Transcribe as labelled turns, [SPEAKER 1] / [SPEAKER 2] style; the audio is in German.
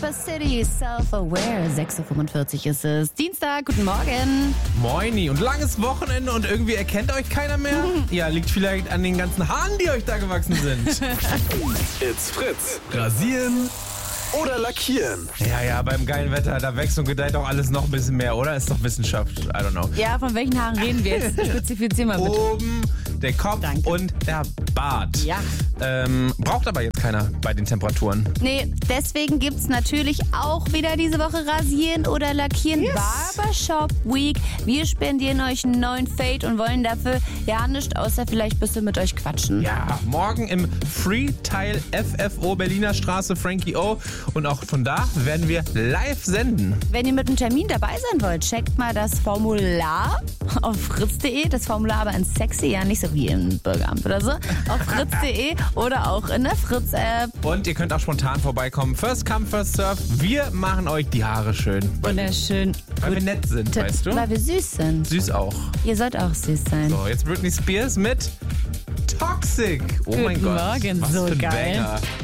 [SPEAKER 1] City, Self-Aware. 6.45 Uhr ist es. Dienstag, guten Morgen.
[SPEAKER 2] Moini und langes Wochenende und irgendwie erkennt euch keiner mehr? Ja, liegt vielleicht an den ganzen Haaren, die euch da gewachsen sind.
[SPEAKER 3] It's Fritz. Rasieren oder lackieren?
[SPEAKER 2] Ja, beim geilen Wetter, da wächst und gedeiht auch alles noch ein bisschen mehr, oder? Ist doch Wissenschaft, I don't know.
[SPEAKER 1] Ja, von welchen Haaren reden wir jetzt? Spezifizier mal bitte.
[SPEAKER 2] Oben der Kopf und der Bart.
[SPEAKER 1] Ja.
[SPEAKER 2] Braucht aber jetzt keiner bei den Temperaturen.
[SPEAKER 1] Nee, deswegen gibt's natürlich auch wieder diese Woche Rasieren oder Lackieren.
[SPEAKER 2] Yes.
[SPEAKER 1] Barbershop Week. Wir spendieren euch einen neuen Fade und wollen dafür ja nichts außer vielleicht ein bisschen mit euch quatschen.
[SPEAKER 2] Ja, morgen im Freeteil FFO Berliner Straße Frankie O. Und auch von da werden wir live senden.
[SPEAKER 1] Wenn ihr mit einem Termin dabei sein wollt, checkt mal das Formular auf fritz.de. Das Formular aber in sexy, ja nicht so wie im Bürgeramt oder so. Auf fritz.de oder auch in der Fritz-App.
[SPEAKER 2] Und ihr könnt auch spontan vorbeikommen. First come, first serve. Wir machen euch die Haare schön.
[SPEAKER 1] Wunderschön.
[SPEAKER 2] Weil wir nett sind, weißt du?
[SPEAKER 1] Weil wir süß sind.
[SPEAKER 2] Süß auch.
[SPEAKER 1] Ihr sollt auch süß sein.
[SPEAKER 2] So, jetzt Britney Spears mit Toxic. Oh mein Gott.
[SPEAKER 1] Morgen,
[SPEAKER 2] was
[SPEAKER 1] so
[SPEAKER 2] für ein
[SPEAKER 1] geil.
[SPEAKER 2] Banger.